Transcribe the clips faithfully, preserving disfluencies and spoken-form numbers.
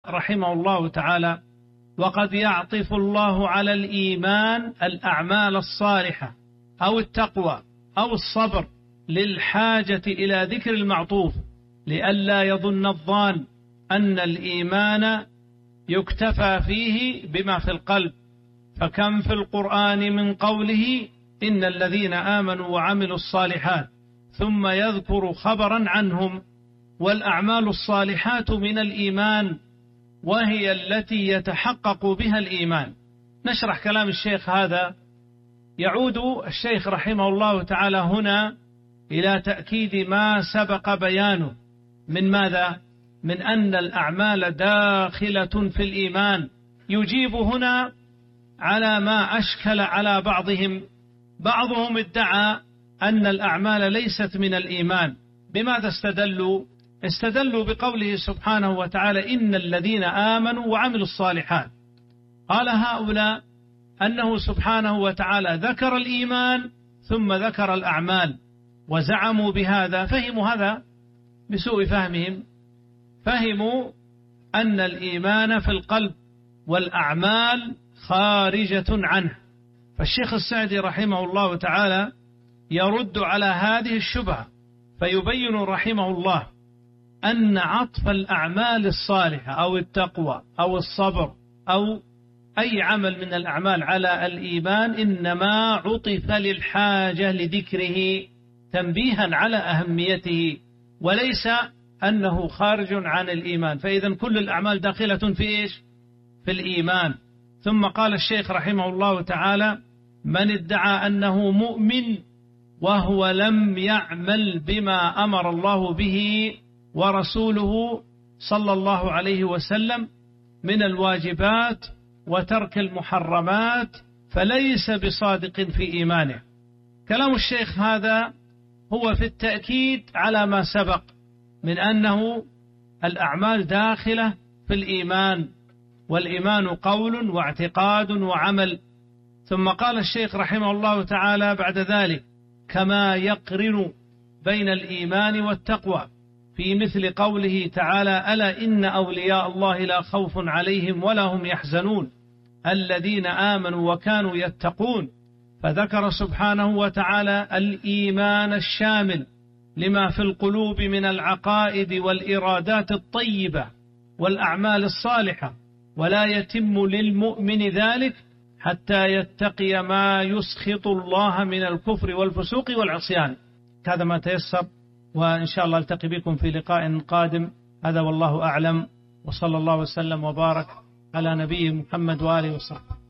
رحمه الله تعالى: وقد يعطف الله على الإيمان الأعمال الصالحة أو التقوى أو الصبر للحاجة إلى ذكر المعطوف، لئلا يظن الظان أن الإيمان يكتفى فيه بما في القلب، فكم في القرآن من قوله: إن الذين آمنوا وعملوا الصالحات، ثم يذكر خبرا عنهم. والأعمال الصالحات من الإيمان، وهي التي يتحقق بها الإيمان. نشرح كلام الشيخ هذا. يعود الشيخ رحمه الله تعالى هنا إلى تأكيد ما سبق بيانه من ماذا؟ من أن الأعمال داخلة في الإيمان. يجيب هنا على ما أشكل على بعضهم. بعضهم ادعى أن الأعمال ليست من الإيمان. بماذا استدلوا؟ استدلوا بقوله سبحانه وتعالى: إن الذين آمنوا وعملوا الصالحات. قال هؤلاء أنه سبحانه وتعالى ذكر الإيمان ثم ذكر الأعمال، وزعموا بهذا، فهموا هذا بسوء فهمهم، فهموا أن الإيمان في القلب والأعمال خارجة عنه. فالشيخ السعدي رحمه الله تعالى يرد على هذه الشبهة، فيبين رحمه الله أن عطف الأعمال الصالحة أو التقوى أو الصبر أو أي عمل من الأعمال على الإيمان إنما عطف للحاجة لذكره تنبيها على أهميته، وليس أنه خارج عن الإيمان. فإذا كل الأعمال داخلة في إيش؟ في الإيمان. ثم قال الشيخ رحمه الله تعالى: من ادعى أنه مؤمن وهو لم يعمل بما أمر الله به ورسوله صلى الله عليه وسلم من الواجبات وترك المحرمات فليس بصادق في إيمانه. كلام الشيخ هذا هو في التأكيد على ما سبق من أنه الأعمال داخلة في الإيمان، والإيمان قول واعتقاد وعمل. ثم قال الشيخ رحمه الله تعالى بعد ذلك: كما يقرن بين الإيمان والتقوى في مثل قوله تعالى: ألا إن أولياء الله لا خوف عليهم ولا هم يحزنون الذين آمنوا وكانوا يتقون. فذكر سبحانه وتعالى الإيمان الشامل لما في القلوب من العقائد والإرادات الطيبة والأعمال الصالحة، ولا يتم للمؤمن ذلك حتى يتقي ما يسخط الله من الكفر والفسوق والعصيان. هذا ما تيسر، وإن شاء الله التقي بكم في لقاء قادم. هذا والله أعلم، وصلى الله وسلم وبارك على نبي محمد وآله وصحبه.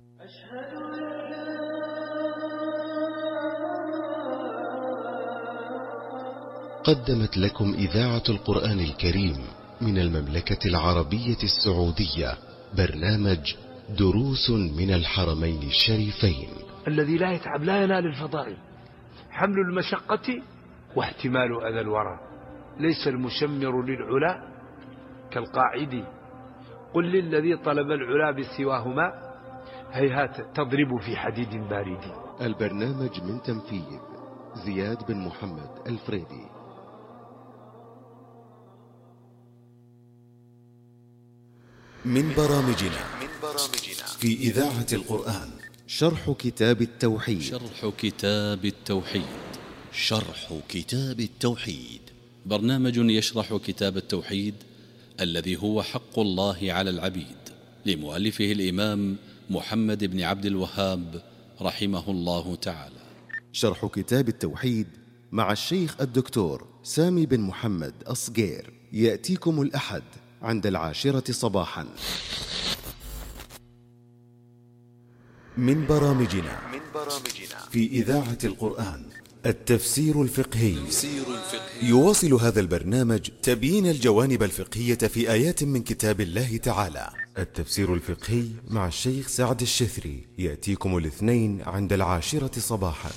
قدمت لكم إذاعة القرآن الكريم من المملكة العربية السعودية برنامج دروس من الحرمين الشريفين. الذي لا يتعب لا ينال الفضائل. حمل المشقة واحتمال أذى الورى. ليس المشمر للعلا كالقاعد. قل للذي طلب العلا بسواهما هيهات تضرب في حديد بارد. البرنامج من تنفيذ زياد بن محمد الفريدي. من برامجنا في إذاعة القرآن: شرح كتاب التوحيد. شرح كتاب التوحيد شرح كتاب التوحيد برنامج يشرح كتاب التوحيد الذي هو حق الله على العبيد، لمؤلفه الإمام محمد بن عبد الوهاب رحمه الله تعالى. شرح كتاب التوحيد مع الشيخ الدكتور سامي بن محمد الصقير، يأتيكم الأحد عند العاشرة صباحا. من برامجنا في إذاعة القرآن: التفسير الفقهي. يواصل هذا البرنامج تبيين الجوانب الفقهية في آيات من كتاب الله تعالى. التفسير الفقهي مع الشيخ سعد الشثري، يأتيكم الاثنين عند العاشرة صباحا.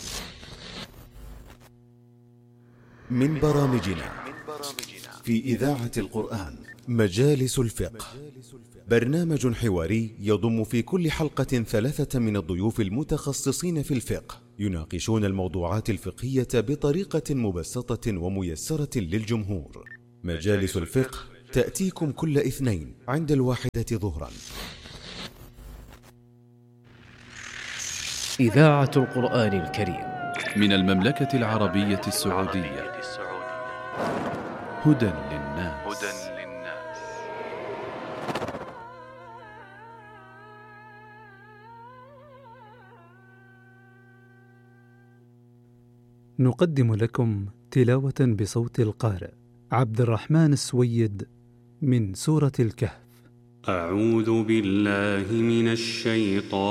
من برامجنا في إذاعة القرآن: مجالس الفقه. برنامج حواري يضم في كل حلقة ثلاثة من الضيوف المتخصصين في الفقه، يناقشون الموضوعات الفقهية بطريقة مبسطة وميسرة للجمهور. مجالس الفقه تأتيكم كل اثنين عند الواحدة ظهرا. إذاعة القرآن الكريم من المملكة العربية السعودية. هدى للناس. نقدم لكم تلاوة بصوت القارئ عبد الرحمن السويد من سورة الكهف. أعوذ بالله من الشيطان